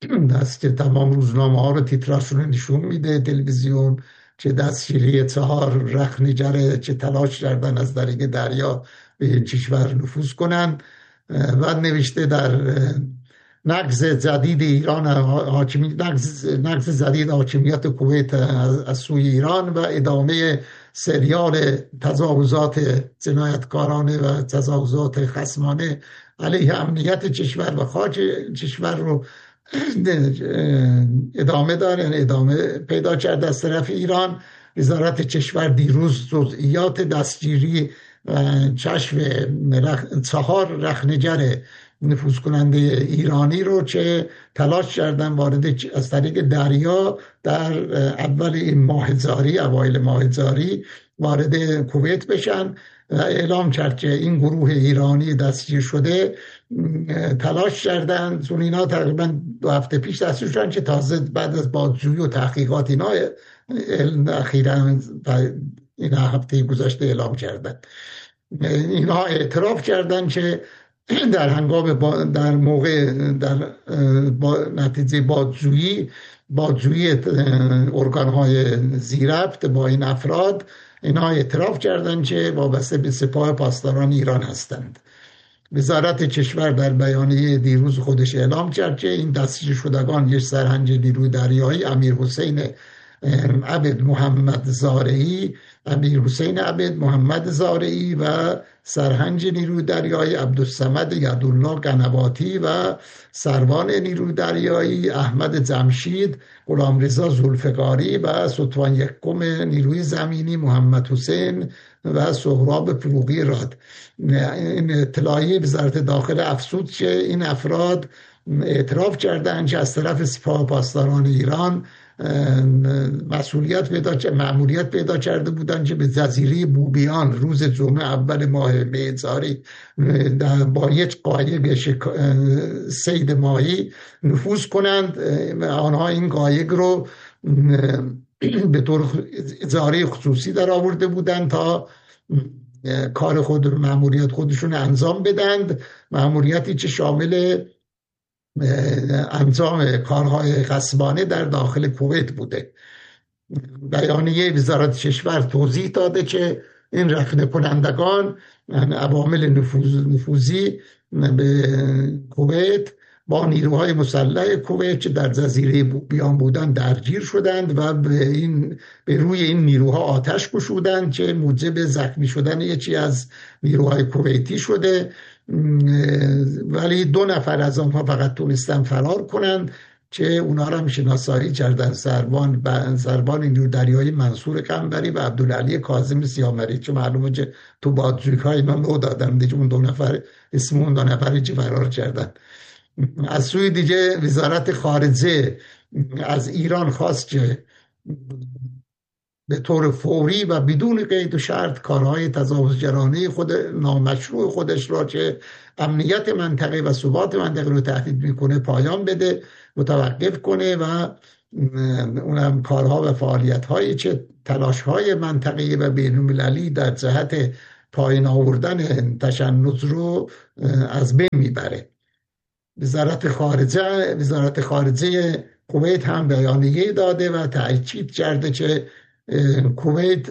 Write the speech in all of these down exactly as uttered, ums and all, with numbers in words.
هست که تمام روزنامه ها رو تیتراشون رو نشون میده، تلویزیون، چه دستگیری چهار رخنجره، چه تلاش کردن از طریق دریا به این کشور نفوذ کنن. و نوشته در نقض جدید ایران حاکمی نقض, نقض جدید حاکمیت کویت از سوی ایران و ادامه سریال تجاوزات جنایتکارانه و تجاوزات خصمانه علیه امنیت کشور و خاک کشور رو ادامه داره، ادامه پیدا کرده از طرف ایران. وزارت کشور دیروز جزئیات دستگیری و کشف رخ... چهار رخنجر نفوذ کننده ایرانی رو که تلاش کردن وارد از طریق دریا در اول این ماه جاری، اوایل ماه جاری وارد کویت بشن و اعلام کرد که این گروه ایرانی دستگیر شده تلاش کردن. چون اینا تقریبا دو هفته پیش دستگیر شدن که تازه بعد از بازجویی و تحقیقات اینا اخیراً این هفته گذشته اعلام کردن. اینا اعتراف کردن که در هنگام با در موقع در با نتیجه بازجویی بازجویی ارگان‌های زیرربط با این افراد، اینها اعتراف کردند که وابسته به سپاه پاسداران ایران هستند. وزارت کشور در بیانیه دیروز خودش اعلام کرد که این دستگیر شدگان یک سرهنگ نیروی دریایی امیر حسین عبد محمد زارعی امیر حسین عبد محمد زارعی و سرهنگ نیروی دریایی عبدالصمد یدالله قنواتی و سروان نیروی دریایی احمد جمشید، غلامرضا ذوالفقاری و ستوان یکم نیروی زمینی محمد حسین و سهراب فروغی راد. این اطلاعیه وزارت داخله افزود که این افراد اعتراف کردند که از طرف سپاه پاسداران ایران مسئولیت پیدا مأموریت پیدا کرده بودند که به جزیره بوبیان روز جمعه اول ماه می جاری با یک قایق صید ماهی نفوذ کنند. آنها این قایق رو به طور اجاره خصوصی در آورده بودند تا کار خود مأموریت خودشون انجام بدند، مأموریتی که شامل انجام کارهای غصبانه در داخل کویت بوده. بیانیه وزارت کشور توضیح داده که این رخنه کنندگان عوامل نفوذ نفوذی به کویت با نیروهای مسلح کویت که در جزیره بوبیان بودند درگیر شدند و به این به روی این نیروها آتش گشودند که موجب زخمی شدن یکی از نیروهای کویتی شده. ولی دو نفر از آنها فقط تونستن فرار کنند که اونا را شناسایی کردن، سروان سروان نیروی دریایی منصور قنبری و عبدالعلی کاظم سیامری، که معلومه که تو بازجویی‌ها اینا نو دادن دیگه اون دو نفر اسم اون دو نفری که فرار کردن. از سوی دیگه وزارت خارجه از ایران خواست که به طور فوری و بدون قید و شرط کارهای تجاوزگرانه خود نامشروع خودش را که امنیت منطقه و ثبات منطقه رو تهدید میکنه پایان بده، متوقف کنه و اونم کارها و فعالیت‌هایی که تلاش‌های منطقه‌ای و بین‌المللی در جهت پایین آوردن تشنج رو از بین میبره. وزارت خارجه وزارت خارجه کویت هم بیانیه داده و تأکید کرده که کویت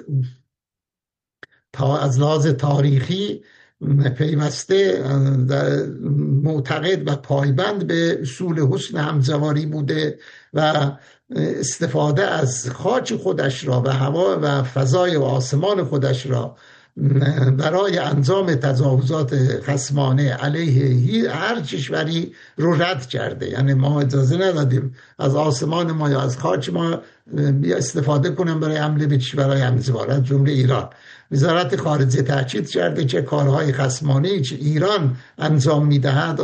تا از لحاظ تاریخی پیوسته معتقد و پایبند به اصول حسن همجواری بوده و استفاده از خاک خودش را و هوا و فضای و آسمان خودش را برای انجام تجاوزات خصمانه علیه هر کشوری رو رد کرده. یعنی ما اجازه ندادیم از آسمان ما یا از خاک ما استفاده کنن برای حمله به کشورهای همجوار از جمله ایران. وزارت خارجه تاکید کرده که کارهای خصمانه که ایران انجام میدهد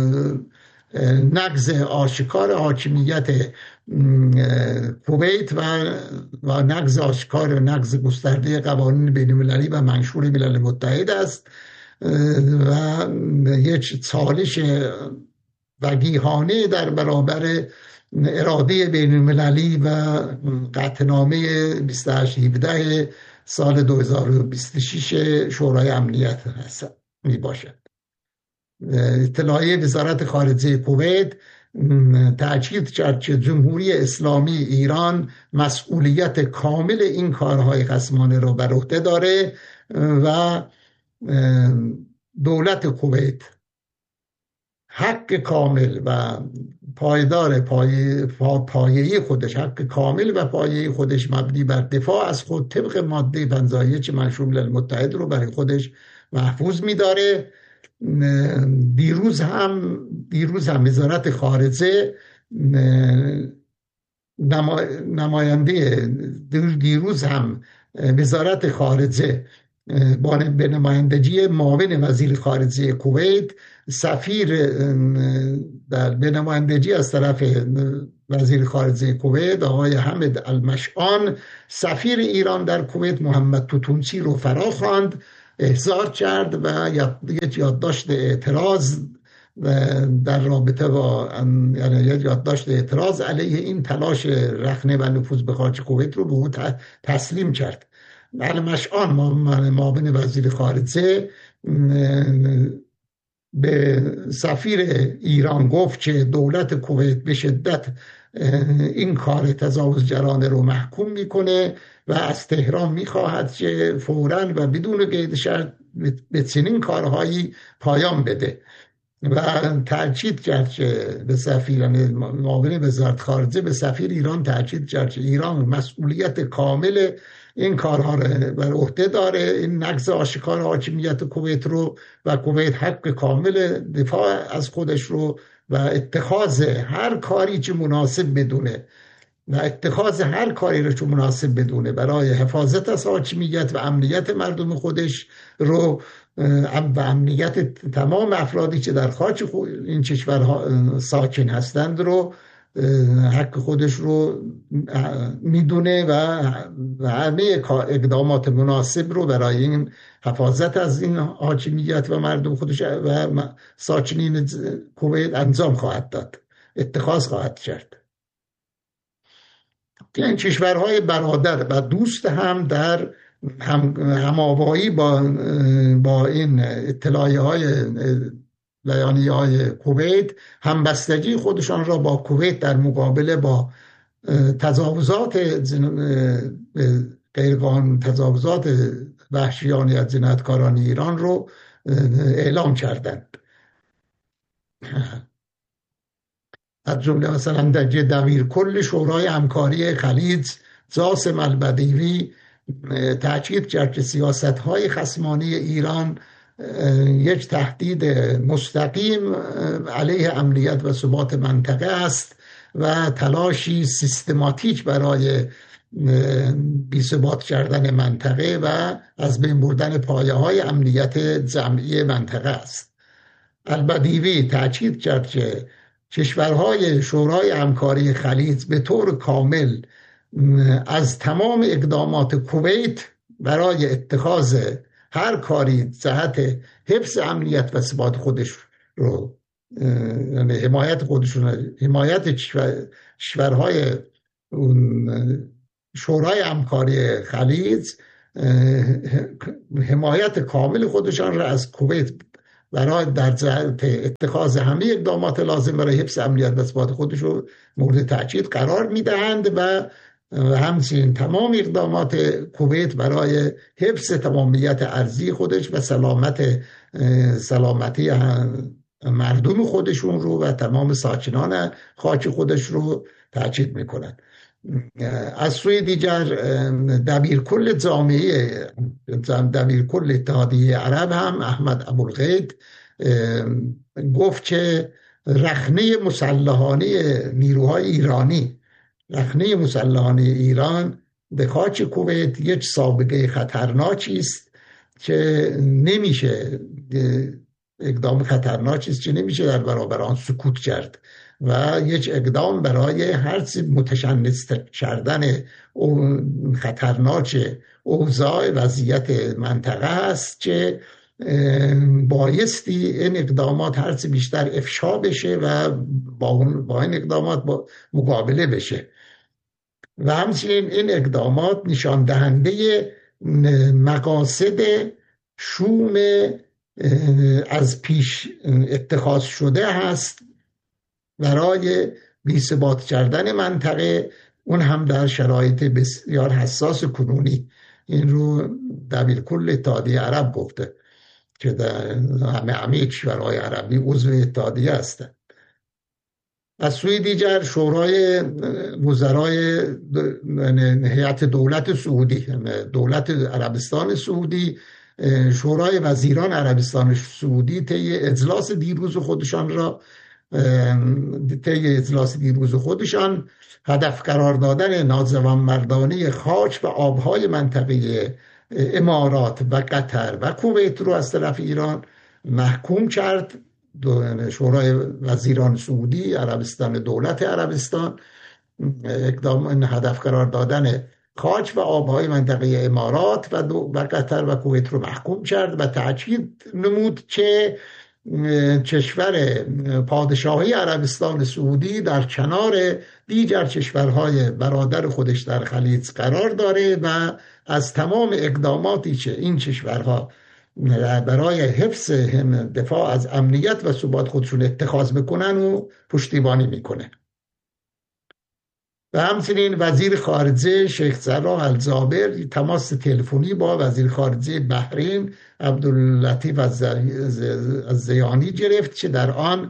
نقض آشکار حاکمیت کویت و و نقض آشکار و نقض گسترده قوانین بین‌المللی و منشور ملل متحد است و یک چالش وقیحانه در برابر اراده بین‌المللی و قطعنامه بیست و هشت هفده سال دو هزار و بیست و شش شورای امنیت می باشد. اطلاعیه وزارت خارجه کویت تأکید کرد که جمهوری اسلامی ایران مسئولیت کامل این کارهای خصمانه را بر عهده داره و دولت کویت حق کامل و پایدار پایه پایه‌ای خودش، حق کامل و پایه‌ای خودش مبنی بر دفاع از خود طبق ماده پنجاه و یک منشور ملل متحد رو برای خودش محفوظ می‌داره. دیروز هم دیروز هم وزارت خارجه نماینده دیروز هم وزارت خارجه با به نمایندگی معاون وزیر خارجه کویت، سفیر در به نمایندگی از طرف وزیر خارجه کویت آقای حمد المشعان، سفیر ایران در کویت محمد توتونچی رو فرا خواند، احضار کرد و یک یادداشت اعتراض در رابطه با یعنی یک یادداشت اعتراض علیه این تلاش رخنه و نفوذ به خاک کویت رو به او تسلیم کرد. المشعان معاون وزیر خارجه به سفیر ایران گفت که دولت کویت به شدت این کار تجاوزگرانه رو محکوم میکنه و از تهران میخواهد که فوراً و بدون قید شرط به چنین کارهایی پایان بده و تاکید کرد که به سفیر معاون وزارت خارجه به سفیر ایران تاکید کرد که ایران مسئولیت کامل این کارها رو بر عهده داره، این نقض آشکار حاکمیت کویت رو و کویت حق کامل دفاع از خودش رو و اتخاذ هر کاری که مناسب بدونه و اتخاذ هر کاری رو که مناسب بدونه برای حفاظت از حاکمیت و امنیت مردم خودش رو و امنیت تمام افرادی که در خاک این کشورها ساکن هستند رو حق خودش رو میدونه و همه اقدامات مناسب رو برای این حفاظت از این حاکمیت و مردم خودش و ساکنین کویت انجام خواهد داد، اتخاذ خواهد کرد. این کشورهای برادر و دوست هم در هم هماوایی با با این اطلاعیه های بیانیه های کویت همبستگی خودشان را با کویت در مقابله با تجاوزات غیرقانونی تجاوزات وحشیانه از جنایتکاران ایران رو اعلام کردند. از جمله مثلا در دبیر کل شورای همکاری خلیج جاسم البدیوی تاکید کرد که سیاست‌های خصمانه ایران یک تهدید مستقیم علیه امنیت و ثبات منطقه است و تلاشی سیستماتیک برای بی‌ثبات کردن منطقه و از بین بردن پایه‌های امنیت جمعی منطقه است. البدیوی تاکید کرد که کشورهای شورای همکاری خلیج به طور کامل از تمام اقدامات کویت برای اتخاذ هر کاری جهت حفظ امنیت و ثبات خودش رو یعنی حمایت خودشون حمایت کشورهای شورای همکاری خلیج حمایت کامل خودشان را از کویت برای در جهت اتخاذ همه اقدامات لازم برای حفظ امنیت و ثبات خودش رو مورد تاکید قرار میدهند و همچنین تمام اقدامات کویت برای حفظ تمامیت ارضی خودش و سلامت سلامتی مردم خودشون رو و تمام ساکنان خاک خودش رو تاکید میکنند. از سوی دیگر دبیر کل جامعه دبیر کل اتحادیه عرب هم احمد ابوالغید گفت که رخنه مسلحانه نیروهای ایرانی رخنه مسلحانه ایران به خاک کویت یک سابقه خطرناکی است که نمیشه اقدام خطرناکی است که نمیشه در برابر آن سکوت کرد و یک اقدام برای هرچی متشنج کردن خطرناک اوضاع وضعیت منطقه است که بایستی این اقدامات هرچی بیشتر افشا بشه و با, با این اقدامات با مقابله بشه و همچنین این اقدامات نشان دهنده مقاصد شوم از پیش اتخاذ شده هست برای بی‌ثبات کردن منطقه، اون هم در شرایط بسیار حساس کنونی. این رو دبیر کل اتحادیه عرب گفته که در همه همه کشورهای عربی عضو اتحادیه هستند. از سوی دیگر شورای وزرای هیئت دولت سعودی، دولت عربستان سعودی، شورای وزیران عربستان سعودی طی اجلاس دیروز خودشان را طی اجلاس دیروز خودشان هدف قرار دادن ناجوانمردانه خاک و آبهای منطقه امارات و قطر و کویت رو از طرف ایران محکوم کرد. شورای وزیران سعودی عربستان، دولت عربستان، اقدام این هدف قرار دادن خاک و آبهای منطقه امارات و, و قطر و کویت رو محکوم کرد و تأکید نمود که کشور پادشاهی عربستان سعودی در کنار دیگر کشورهای برادر خودش در خلیج قرار داره و از تمام اقداماتی که این کشورها برای حفظ دفاع از امنیت و ثبات خودشون اتخاذ میکنن و پشتیبانی میکنه. و همچنین وزیر خارجه شیخ جراح الجابر تماس تلفنی با وزیر خارجه بحرین عبداللطیف الزیانی گرفت که در آن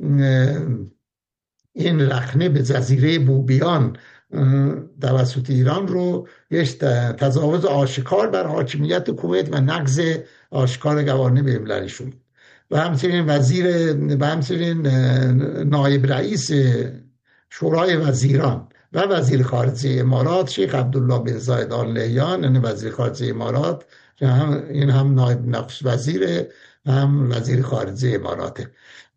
این رخنه به جزیره بوبیان توسط ایران رو یک تجاوز آشکار بر حاکمیت کویت و نقض آشکار قوانین بین‌المللی شد. و همچنین وزیر و همچنین نایب رئیس شورای وزیران و وزیر خارجه امارات شیخ عبدالله بن زاید آل نهیان، یعنی وزیر خارجه امارات، این هم نایب نخست وزیر هم وزیر خارجه اماراته،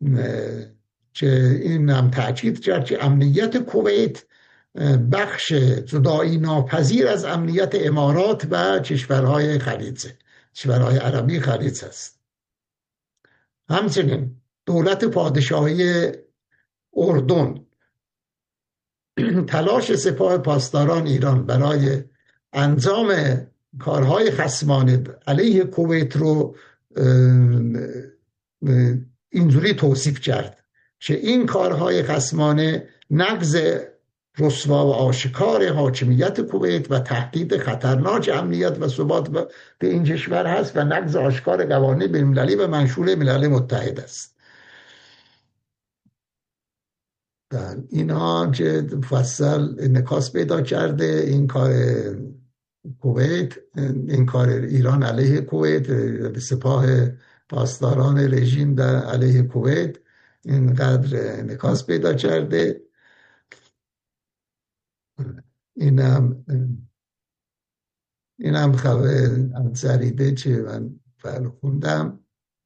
که این هم تأکید کرد که امنیت کویت بخش جدایی ناپذیر از امنیت امارات و کشورهای خلیج، کشورهای عربی خلیج است. همچنین دولت پادشاهی اردن تلاش سپاه پاسداران ایران برای انجام کارهای خصمانه علیه کویت رو اینجوری توصیف کرد که این کارهای خصمانه نقض رسوا و آشکار حاکمیت کویت و تهدید خطرناک امنیت و ثبات به این کشور هست و نقض آشکار قوانین بین‌المللی و منشور ملل متحد است. در اینها که مفصل انعکاس پیدا کرده این کار کویت، این کار ایران علیه کویت، سپاه پاسداران رژیم در علیه کویت اینقدر انعکاس پیدا کرده. اینم اینم خبر جریده که من فعلا خوندم.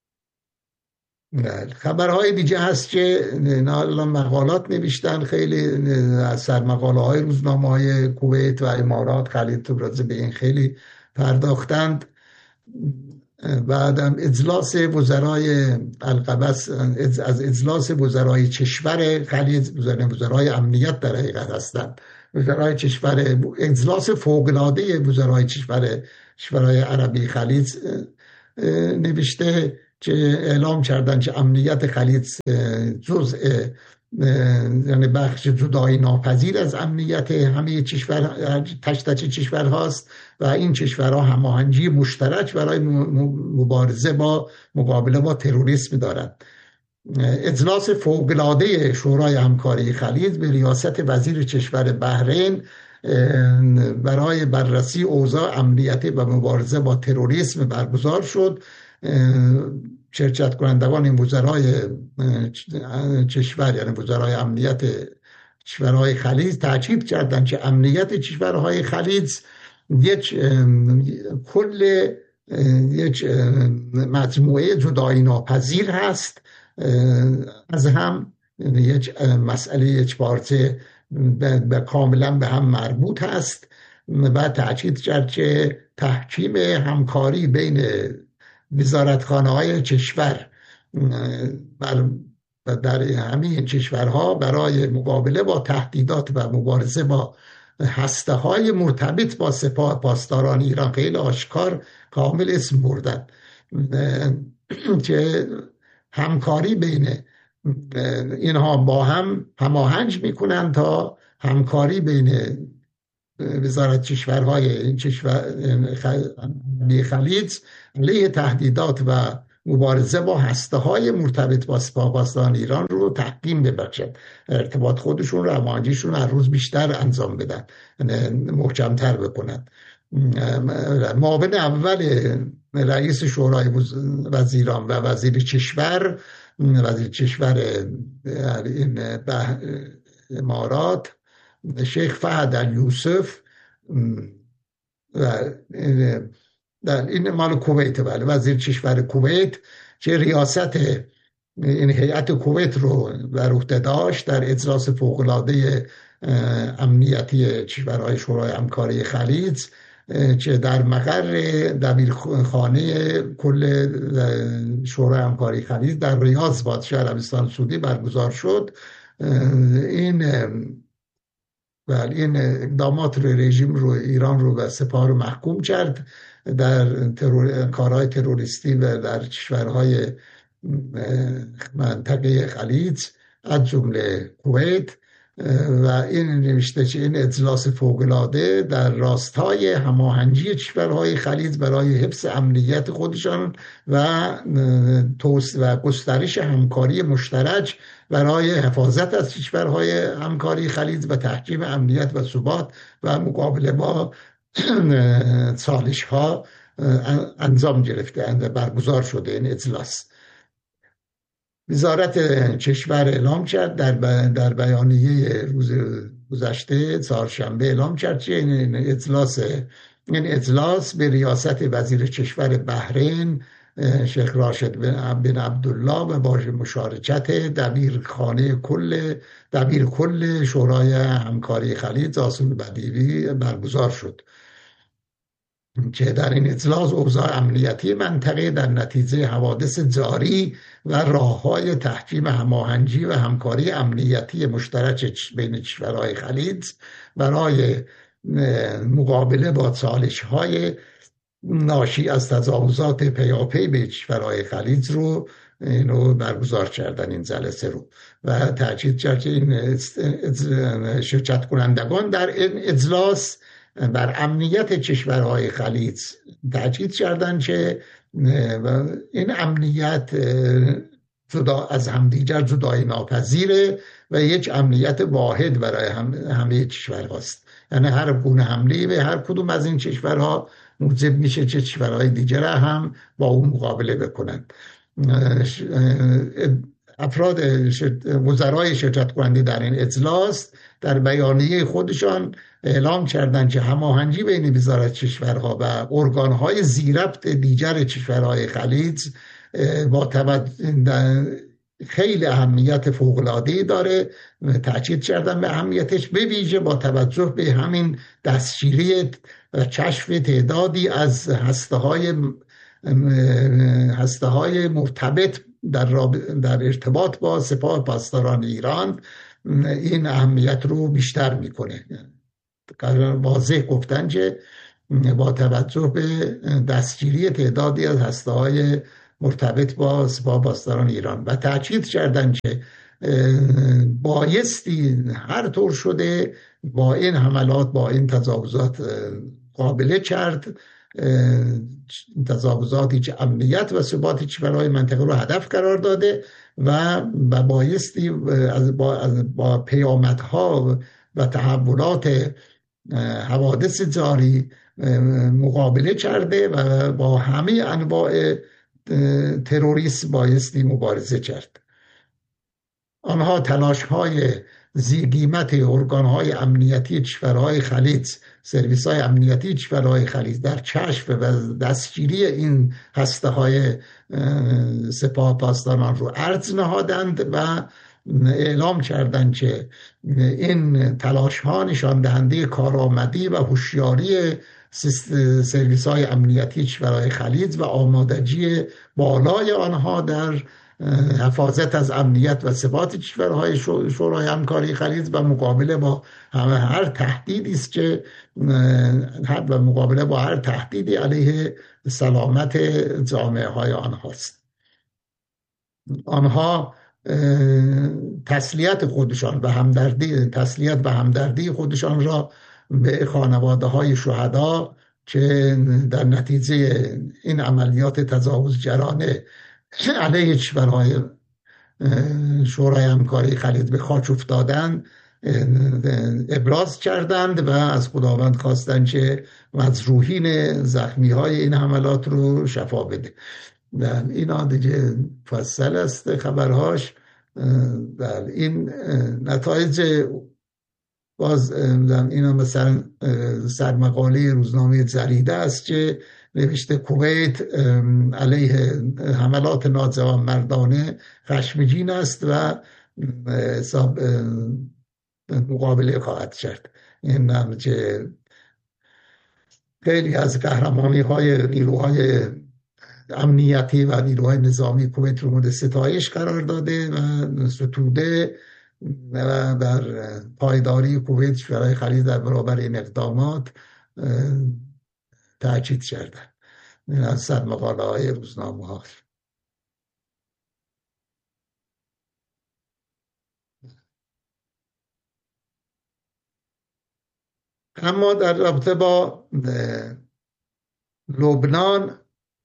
خبرهای دیگه هست که الان مقالات نوشتن، خیلی از سرمقاله های روزنامه های کویت و امارات خلیج راجع به این خیلی پرداختند. بعدم اجلاس وزرای القبس، از اجلاس وزرای کشور خلیج، وزرای امنیت در حقیقت هستند، وزرای کشور، اجلاس فوق‌العاده وزرای کشور کشورهای عربی خلیج نوشته که اعلام کردن که امنیت خلیج جزء یعنی بخش جدایی ناپذیر از امنیت همه کشور تک تک کشور هاست و این کشورها هماهنگی مشترک برای مبارزه با مقابله با تروریسم دارند. اجلاس فوق‌العاده شورای همکاری خلیج به ریاست وزیر کشور بحرین برای بررسی اوضاع امنیتی و مبارزه با تروریسم برگزار شد. شرکت کنندگان این وزرای کشور، یعنی وزرای امنیت کشورهای خلیج، تاکید کردند که امنیت کشورهای خلیج یک کل یک مجموعه جدایی ناپذیر هست از هم، یک مسئله یک پارچه به کاملا به هم مربوط هست و تاکید کرد که تحکیم همکاری بین وزارتخانه های کشور و در همین کشورها برای مقابله با تهدیدات و مبارزه با هسته های مرتبط با سپاه پاسداران ایران خیلی آشکار کامل اسم بردن که همکاری بین اینها با هم هماهنگ میکنن تا همکاری بین وزارت کشورهای این کشور خلیج علیه تهدیدات و مبارزه با هسته های مرتبط با سپاه پاسداران ایران رو تحکیم ببخشد، ارتباط خودشون رو هماهنگیشون هر روز بیشتر انجام بدن، محکمتر بکنن. معاون اول رئیس شورای وزیران و وزیر کشور وزیر کشور این امارات شیخ فهد الیوسف و در این مال کویت، بله، وزیر کشور کویت که ریاست این هیئت کویت رو بر عهده داشت در اجلاس فوق‌العاده امنیتی کشورهای شورای همکاری خلیج که در مقر دبیرخانه کل شورای همکاری خلیج در ریاض پادشاه عربستان سعودی برگزار شد. این بله این اقدامات رو رژیم رو ایران رو و سپاه رو محکوم کرد در ترور، کارهای تروریستی و در کشورهای منطقه خلیج از جمله کویت، و این نوشته که این اجلاس فوق‌العاده در راستای هماهنگی کشورهای خلیج برای حفظ امنیت خودشان و توسعه و گسترش همکاری مشترک برای حفاظت از کشورهای همکاری خلیج و تحکیم امنیت و ثبات و مقابله با چالش ها انجام گرفته و برگزار شده این اجلاس. وزارت کشور اعلام کرد در در بیانیه روز گذشته چهارشنبه اعلام کرد که این اجلاس این اجلاس به ریاست وزیر کشور بحرین شیخ راشد بن عبدالله و با مشارکت دبیرخانه کل دبیر کل شورای همکاری خلیج آسون بدیوی برگزار شد که در این اجلاس اوضاع امنیتی منطقه در نتیجه حوادث جاری و راه‌های تحکیم هماهنگی و همکاری امنیتی مشترک بین کشورهای خلیج برای مقابله با چالش‌های ناشی از تجاوزات پیاپی به کشورهای خلیج رو اینو برگزار کردن این جلسه رو و تاکید کرد که این شرکت کنندگان در این اجلاس بر امنیت کشورهای خلیج تاکید کردند که این امنیت جدا از همدیگر جدای ناپذیره و یک امنیت واحد برای هم همه کشورهاست. یعنی هر گونه حمله به هر کدوم از این کشورها موجب میشه که کشورهای دیگر هم با اون مقابله بکنند. افراد وزرای شرکت کننده در این اجلاس در بیانیه خودشان اعلام کردند که هماهنگی بین وزارت کشورها و ارگانهای زیربط دیگر کشورهای خلیج با توجه خیلی اهمیت فوق‌العاده‌ای داره. تاکید کردن به اهمیتش به ویژه با توجه به همین دستگیری و کشف تعدادی از هسته‌های هسته‌های مرتبط در, در ارتباط با سپاه پاسداران ایران این اهمیت رو بیشتر میکنه. واضح گفتن که با توجه به دستگیری تعدادی از هسته‌های مرتبط با سپاه پاسداران ایران و تاکید کردن که بایستی هر طور شده با این حملات با این تجاوزات قابله کرد، تجاوزاتی که امنیت و ثبات کشورهای منطقه رو هدف قرار داده و بایستی با, با پیامدها و تحولات حوادث جاری مقابله کرده و با همه انواع تروریسم بایستی مبارزه کرد. آنها تلاش‌های زیرقیمت ارگان‌های امنیتی کشورهای خلیج، سرویس‌های امنیتی کشورهای خلیج در کشف و دستگیری این هسته‌های سپاه پاسداران رو عرض نهادند و اعلام کردند که این تلاش‌ها نشان دهنده کارآمدی و هوشیاری سرویس‌های امنیتی کشورهای خلیج و آمادگی بالای آنها در حفاظت از امنیت و ثبات کشورهای شورای همکاری خلیج و مقابله با هر تهدیدی است که و مقابله با هر تهدیدی علیه سلامت جامعه های آنهاست. آنها تسلیت خودشان و همدردی تسلیت و همدردی خودشان را به خانواده های شهدا که در نتیجه این عملیات تجاوزگرانه علیه کشورهای شورای همکاری خلیج به خاک افتادند ابراز کردند و از خداوند خواستند که مجروحین زخمی های این حملات رو شفا بده. در اینا دیگه فصل است خبرهاش. در این نتایج باز اینا مثلا سرمقاله روزنامه جریده است که نوشته کویت علیه حملات ناجوانمردانه خشمگین است و حساب مقابله خواهد کرد. این هم که خیلی از قهرمانی های نیروهای امنیتی و نیروهای نظامی کویت رو مورد ستایش قرار داده و ستوده و در پایداری کویت برای خرید در برابر این اقدامات تأکید کردن. این از صد مقاله های روزنامه ها. اما در رابطه با لبنان،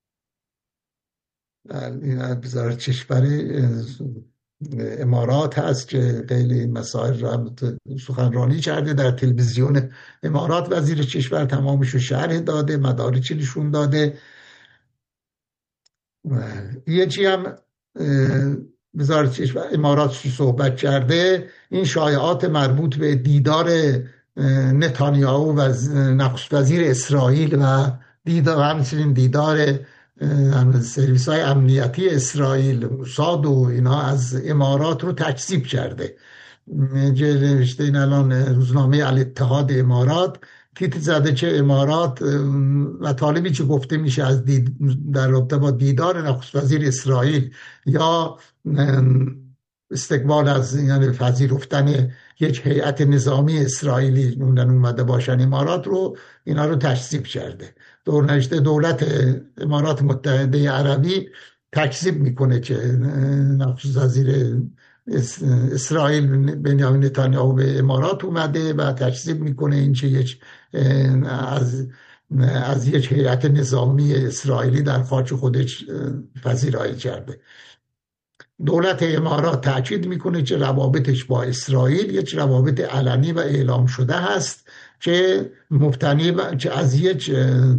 این وزارت کشوری امارات هست که خیلی مسائل را سخنرانی کرده در تلویزیون امارات. وزیر کشور تمامش رو شرح داده، مدارکی نشون داده. یه چی هم وزارت کشور امارات صحبت کرده، این شایعات مربوط به دیدار نتانیاهو و نخست وزیر اسرائیل و دیدار همچنین دیدار سرویس های امنیتی اسرائیل موساد و اینا از امارات رو تکذیب کرده. نوشته این الان روزنامه الاتحاد امارات تیتر زده که امارات مطالبی که گفته میشه از دید در رابطه با دیدار نخست وزیر اسرائیل یا استقبال از یعنی پذیرفتن یک هیئت نظامی اسرائیلی نوندن اومده باشن امارات رو، اینا رو تکذیب کرده. دورنشته دولت امارات متحده عربی تکذیب میکنه که نخست وزیر اسرائیل بنیامین نتانیاهو به امارات اومده و تکذیب میکنه این که یک از از یک هیئت نظامی اسرائیلی در خاک خودش پذیرایی کرده. دولت امارات تاکید میکنه که روابطش با اسرائیل یک روابط علنی و اعلام شده هست که مبتنی که از یک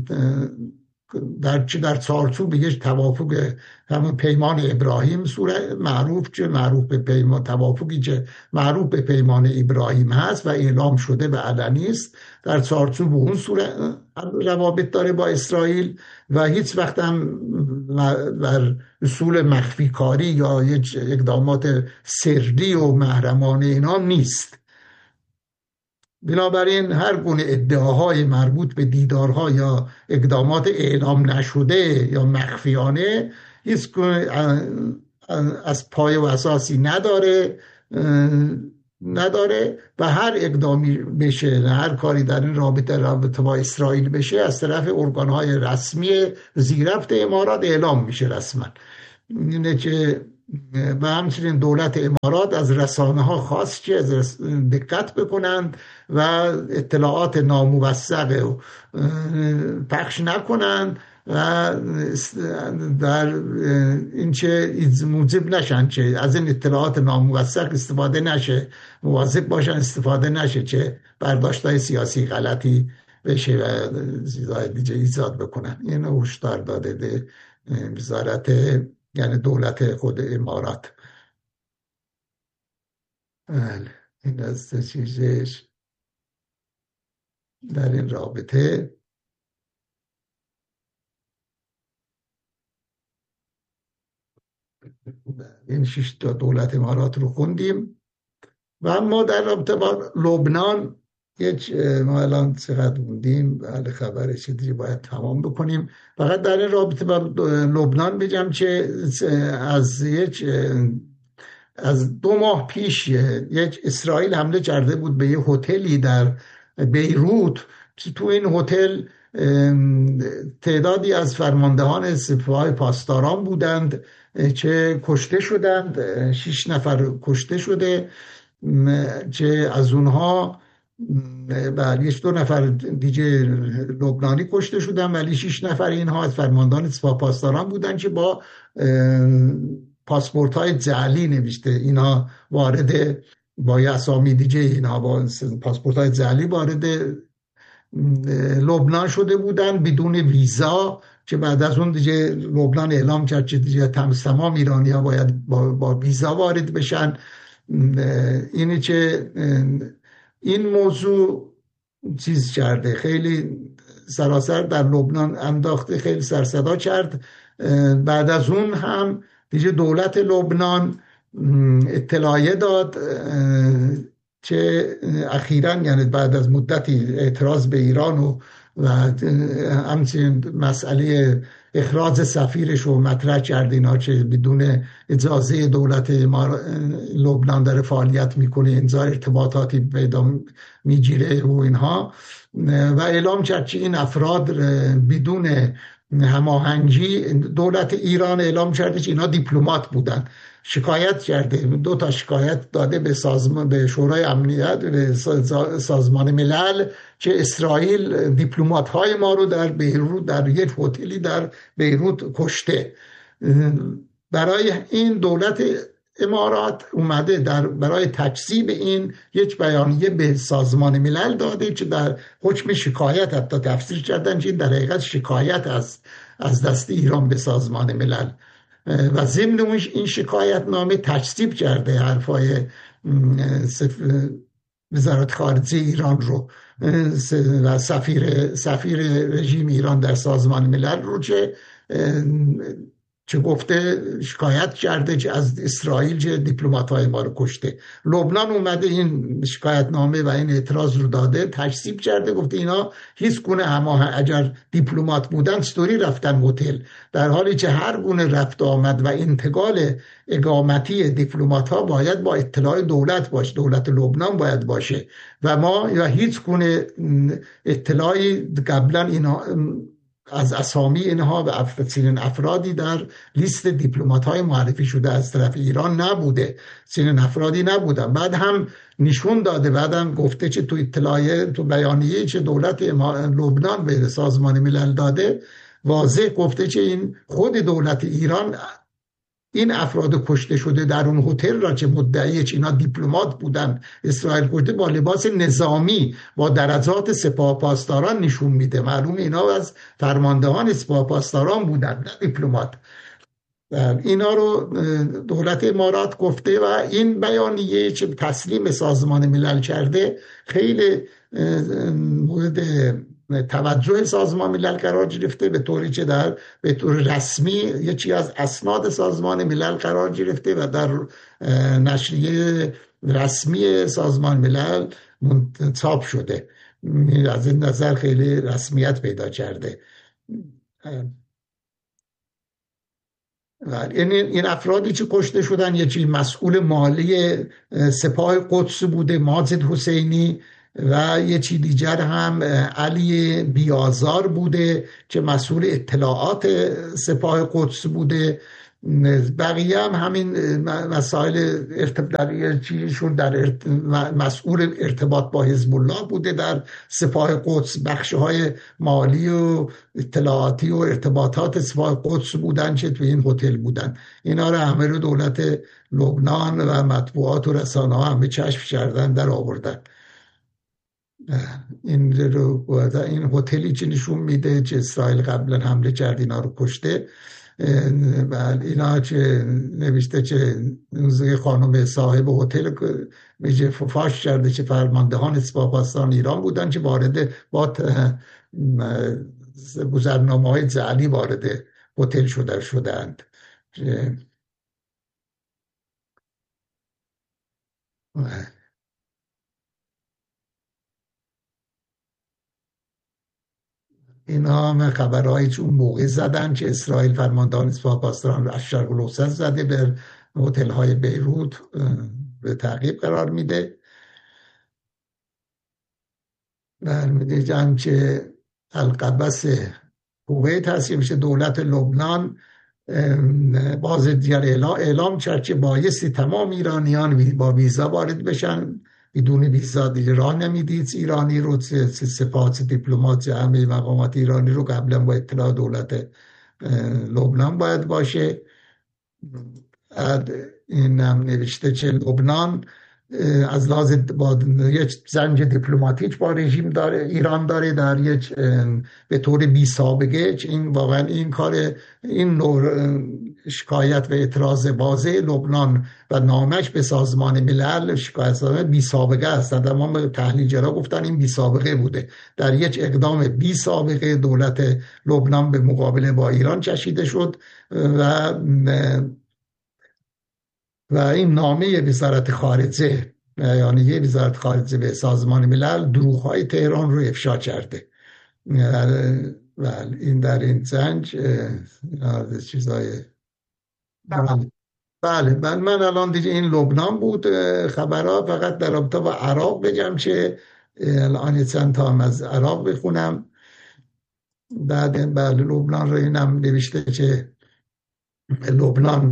در در چارچوب یک توافق همون پیمان ابراهیم صورت معروف که معروف به پیمان توافقی که معروف به پیمان ابراهیم هست و اعلام شده به علنی است، در چارچوب اون صورت روابط داره با اسرائیل و هیچ وقت هم بر اصول مخفی کاری یا یک اقدامات سری و محرمانه اینا نیست. بنابراین هر گونه ادعاهای مربوط به دیدارها یا اقدامات اعلام نشده یا مخفیانه هیچ از پای و اساسی نداره نداره و هر اقدامی بشه، هر کاری در این رابطه رابطه با اسرائیل بشه از طرف ارگانهای رسمی زیرفت امارات اعلام میشه رسما. اینه که و همچنین دولت امارات از رسانه ها خواست که دقت بکنند و اطلاعات ناموثق پخش نکنند و در این چه موجب نشن که از این اطلاعات ناموثق استفاده نشه، مواظب باشن استفاده نشه که برداشت‌های سیاسی غلطی بشه و چیزهای دیگه ایجاد بکنن. این هشدار داده وزارت یعنی دولت خود امارات. این از چیزش در این رابطه. این شش تا دولت امارات رو خوندیم و اما در رابطه با لبنان یک ما الان چقدر موندیم، بله خبر چیزی باید تمام بکنیم. فقط در این رابطه با لبنان بگم که از یک از دو ماه پیش یک اسرائیل حمله کرده بود به یک هتلی در بیروت که تو این هتل تعدادی از فرماندهان سپاه پاسداران بودند که کشته شدند. شش نفر کشته شده که از اونها بله دو نفر دیگه لبنانی کشته شدن، ولی شش نفر اینها از فرماندهان سپاه پاسداران بودن که با پاسپورت های جعلی نوشته اینا وارد با یه اسامی دیگه اینها با پاسپورت های جعلی وارد لبنان شده بودن بدون ویزا، که بعد از اون دیگه لبنان اعلام کرد که دیگه تمام ایرانی ها باید با, با ویزا وارد بشن. اینی که این موضوع چیز کرده، خیلی سراسر در لبنان انداخته، خیلی سرصدا کرد. بعد از اون هم دیگه دولت لبنان اطلاعیه داد که اخیراً یعنی بعد از مدتی اعتراض به ایران و و همچنین مسئله اخراج سفیرش رو مطرح کرد اینا که بدون اجازه دولت لبنان داره فعالیت میکنه، انظار ارتباطاتی پیدا میگیره و اینها، و اعلام کرد که این افراد بدون هماهنگی دولت ایران اعلام کرده که اینا دیپلمات بودن. شکایت کرده، دو تا شکایت داده به سازمان به شورای امنیت به سازمان ملل که اسرائیل دیپلمات های ما رو در بیروت در یک هتلی در بیروت کشته. برای این دولت امارات اومده در برای تکذیب این یک بیانیه به سازمان ملل داده که در حکم شکایت حتی تفسیر کردن که این در حقیقت شکایت از از دست ایران به سازمان ملل، و ضمن این شکایت نامه تکذیب کرده حرفای وزارت خارجه ایران رو و سفیر سفیر رژیم ایران در سازمان ملل رو که چه گفته شکایت کرده که از اسرائیل که دیپلمات‌های ما رو کشته. لبنان اومده این شکایت نامه و این اعتراض رو داده، تکذیب کرده، گفته اینا هیچ گونه هماهنگ، اگر دیپلمات بودن چطوری رفتن هتل، در حالی که هر گونه رفت آمد و انتقال اقامتی دیپلمات‌ها باید با اطلاع دولت باشه، دولت لبنان باید باشه، و ما یا هیچ گونه اطلاعی قبلا اینا از اسامی اینها و چنین افرادی در لیست دیپلمات‌های معرفی شده از طرف ایران نبوده، چنین افرادی نبودن. بعد هم نشون داده، بعد هم گفته که تو اطلاعیه تو بیانیه که دولت لبنان به سازمان ملل داده واضح گفته که این خود دولت ایران این افراد کشته شده در اون هتل را که مدعی که اینا دیپلمات بودن اسرائیل کشته با لباس نظامی با درجات سپاه پاسداران نشون میده. معلوم اینا از فرماندهان سپاه پاسداران بودن نه دیپلمات. اینا رو دولت امارات گفته و این بیانیه که تسلیم سازمان ملل کرده خیلی مورد توجه سازمان ملل قرار گرفته، به طوری که در به طور رسمی یکی از اسناد سازمان ملل قرار گرفته و در نشریه رسمی سازمان ملل چاپ شده. از این نظر خیلی رسمیت پیدا کرده. این این افرادی که کشته شدن یکی مسئول مالی سپاه قدس بوده ماجد حسینی، و یه چی دیگر هم علی بیازار بوده که مسئول اطلاعات سپاه قدس بوده. بقیه هم همین مسائل ارتباط چیزشون در مسئول ارتباط با حزب الله بوده در سپاه قدس، بخش‌های مالی و اطلاعاتی و ارتباطات سپاه قدس بودن که تو این هتل بودن. اینا رو همه رو دولت لبنان و مطبوعات و رسانه‌ها همه کشف کردن، در آوردن. این رو این هتلی که نشون میده که اسرائیل قبلا حمله کرد اینا رو کشته. اینا که نوشته که خانم صاحب هتل میگه فاش کرده که فرماندهان سپاه پاسداران ایران بودن که وارد با گذرنامه های جعلی وارد هتل شده شدند. اینا هم خبرهایی که اون موقع زدن که اسرائیل فرماندهان سپاه پاسداران رو از شرق الاوسط زده به هتل های بیروت به تعقیب قرار میده. در میدیدم که القبس کویت هست، میشه دولت لبنان باز دیگر اعلام, اعلام کرد که بایستی تمام ایرانیان با ویزا وارد بشن، بدون ویزا دیگه راه نمیدید ایرانی رو. سپاه دیپلمات همه مقامات ایرانی رو قبلا با اطلاع دولت لبنان باید باشه. این هم نوشته که لبنان از لحاظ با یک زنج دیپلماتیک با رژیم داره، ایران داره در یک به طور بی سابقه. این واقعا این کار این نوع شکایت و اعتراض واضح لبنان و نامش به سازمان ملل شکایت بی سابقه است. تمام تحلیلگرا گفتن این بی سابقه بوده. در یک اقدام بی سابقه دولت لبنان به مقابله با ایران کشیده شد و و این نامه وزارت خارجه، یعنی یه وزارت خارجه به سازمان ملل دروغ‌های تهران رو افشا کرده. و این در این زنج چیزای بله بله من, من الان دیگه این لبنان بود خبرها. فقط در رابطه با عراق بگم که الان چند تا هم از عراق بخونم. بعد بله لبنان رو اینم نوشته که لبنان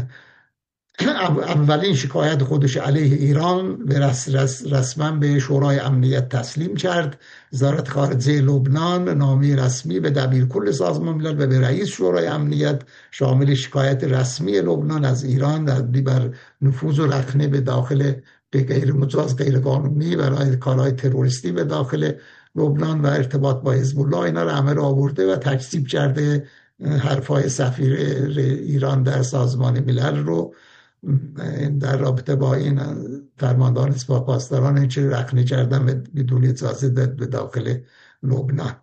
اولین شکایت خودش علیه ایران به رس رس رسما به شورای امنیت تسلیم کرد. وزارت خارجه لبنان نامه رسمی به دبیرکل سازمان ملل و به رئیس شورای امنیت شامل شکایت رسمی لبنان از ایران در بر نفوذ و رخنه به داخل به غیر مجاز غیر قانونی برای کارهای تروریستی به داخل لبنان و ارتباط با حزب الله اینا رو همه رو آورده و تکذیب کرده حرفای سفیر ایران در سازمان ملل رو در رابطه با این فرماندهان سپاه پاسداران این چه رخنه کردن بدون اجازه به داخل لبنان.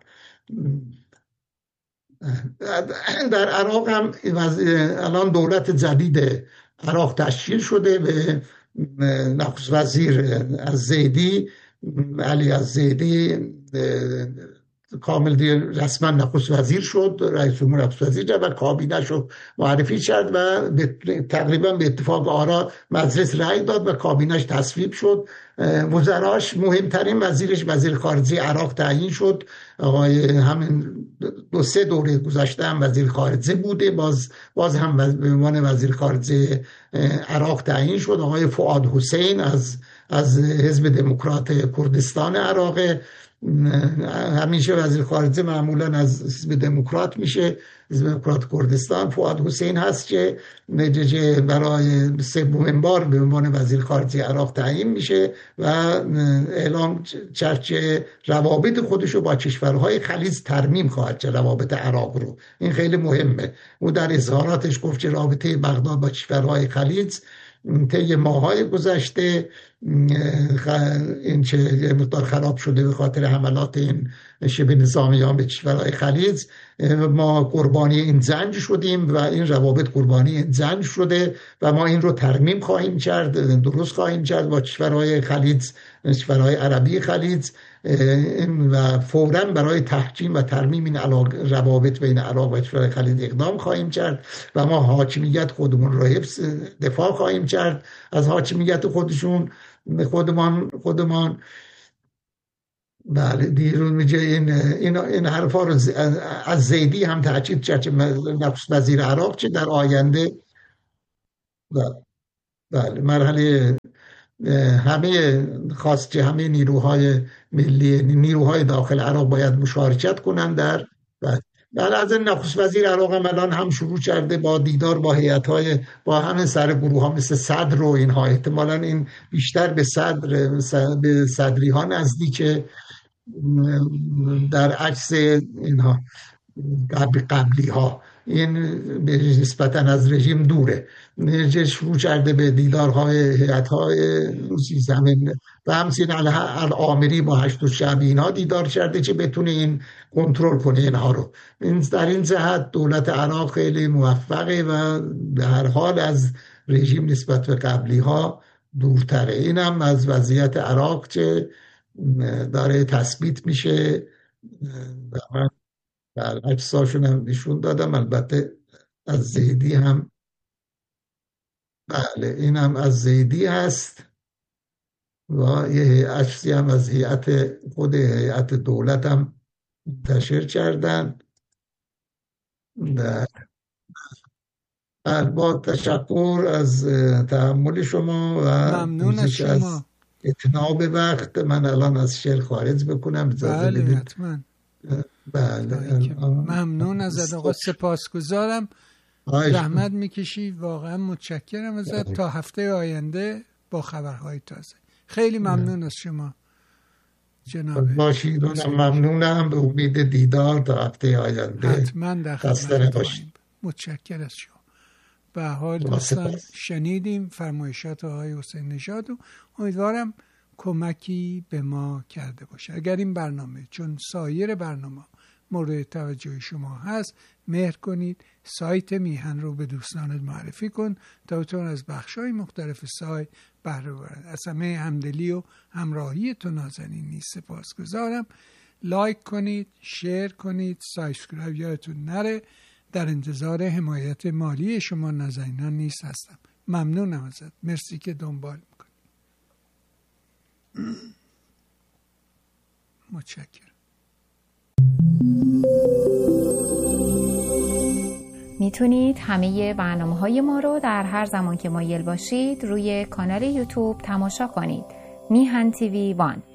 در عراق هم الان دولت جدید عراق تشکیل شده به نخست وزیر از زیدی علی از زیدی کامل دیگه رسما نخست وزیر شد، رئیس جمهور نخست وزیر و کابینه شو معرفی کرد و تقریبا به اتفاق آرا مجلس رأی داد و کابینش تصویب شد. وزراش مهمترین وزیرش وزیر خارجه عراق تعیین شد. آقای همین دو سه دوره گذشته هم وزیر خارجه بوده، باز باز هم به عنوان وزیر خارجه عراق تعیین شد. آقای فؤاد حسین از از حزب دموکرات کردستان عراق، همیشه وزیر خارجه معمولا از حزب دموکرات میشه، حزب دموکرات کردستان. فؤاد حسین هست که برای سومین بار به عنوان وزیر خارجه عراق تعیین میشه و اعلام چرچه روابط خودش رو با کشورهای خلیج ترمیم خواهد کرد، روابط عراق رو. این خیلی مهمه. او در اظهاراتش گفت که رابطه بغداد با کشورهای خلیج طی ماهای گذشته این چه یه مقدار خراب شده به خاطر حملات این شبه نظامیان به کشورهای خلیج. ما قربانی این زنج شدیم و این روابط قربانی این زنج شده و ما این رو ترمیم خواهیم کرد، درست خواهیم کرد با کشورهای خلیج، کشورهای عربی خلیج و فوراً برای تحکیم و ترمیم این روابط بین عراق و کشورهای خلیج اقدام خواهیم کرد و ما حاکمیت خودمون رو حفظ دفاع خواهیم کرد از حاکمیت خودشون خودمان خودمان بله دیرون میگه این این این حرفا رو از زیدی هم تاکید کرد که نخست وزیر عراق چه در آینده بله مرحله همه خواست که همه نیروهای ملی نیروهای داخل عراق باید مشارکت کنند در بله از نخست وزیر عراق هم الان هم شروع کرده با دیدار با هیئت‌های با همین سر گروه ها مثل صدر و اینها. احتمالاً این بیشتر به صدر به صدری ها نزدیکه در عکس اینها قبل قبلی ها. این نسبتاً از رژیم دوره. شروع کرده به دیدارهای هیئت‌های زمین و همچنین العامری با هشت شعبی اینها دیدار کرده که بتونه این کنترل کنه اینها رو. این در این جهت دولت عراق خیلی موفقه و به هر حال از رژیم نسبت به قبلی ها دورتره. این هم از وضعیت عراق که داره تثبیت میشه. من در عکساشون هم نشون دادم، البته از زیدی هم بله این هم از زیدی هست و یه عکسی هم از هیئت خود هیئت دولت هم منتشر کردن. در با تشکر از تحمل شما و ممنون از پوزش از شما. اتناب وقت. من الان از شعر خارج بکنم اجازه بله بدید. حتما. بله ممنون ازت آقا، سپاسگزارم، زحمت میکشی، واقعا متشکرم ازت. تا هفته آینده با خبرهای تازه. خیلی ممنون از شما جناب. باشید. ممنونم، به امید دیدار تا هفته آینده. حتما در خدمت باشید. متشکرم از شما. به حال دوستان شنیدیم فرمایشات آقای حسین نژاد و امیدوارم کمکی به ما کرده باشه. اگر این برنامه چون سایر برنامه مورد توجه شما هست، مهر کنید سایت میهن رو به دوستانت معرفی کن تا بتونن از بخش‌های مختلف سایت بهره ببرن. از همه همدلی و همراهیتون نازنینی سپاسگزارم. لایک کنید، شیر کنید، سابسکرایب یادتون نره. در انتظار حمایت مالی شما نازنینان نیز هستم. ممنونم ازت. مرسی که دنبال میکنی. متشکرم. میتونید همه برنامه‌های ما رو در هر زمان که مایل باشید روی کانال یوتیوب تماشا کنید. میهن تیوی وان.